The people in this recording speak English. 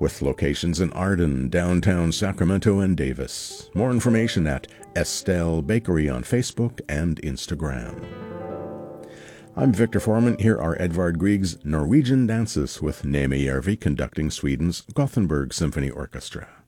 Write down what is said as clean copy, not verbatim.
with locations in Arden, downtown Sacramento, and Davis. More information at Estelle Bakery on Facebook and Instagram. I'm Victor Foreman. Here are Edvard Grieg's Norwegian Dances with Neeme Järvi conducting Sweden's Gothenburg Symphony Orchestra.